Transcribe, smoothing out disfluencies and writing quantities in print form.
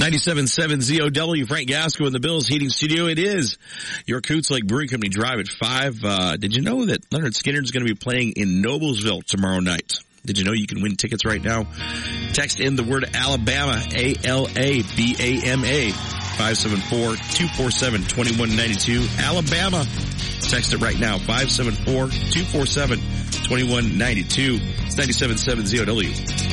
97.7 ZOW, Frank Gasco in the Bills Heating Studio. It is your Coots Lake Brewing Company Drive at 5. Did you know that Leonard Skinner is going to be playing in Noblesville tomorrow night? Did you know you can win tickets right now? Text in the word Alabama, A-L-A-B-A-M-A, 574-247-2192. Alabama. Text it right now, 574-247-2192. It's 97.7 ZOW.